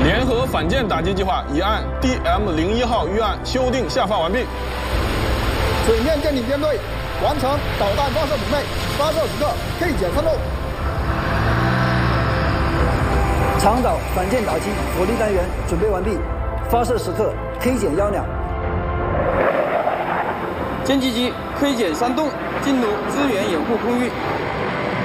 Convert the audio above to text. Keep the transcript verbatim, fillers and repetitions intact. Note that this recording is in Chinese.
联合反舰打击计划已按 D M 零一号预案修订下发完毕。 水面舰艇编队完成导弹发射准备，发射时刻 K 减三路。 长岛反舰打击火力单元准备完毕，发射时刻 K 减幺两。 歼击机 K 减三栋进入支援掩护空域。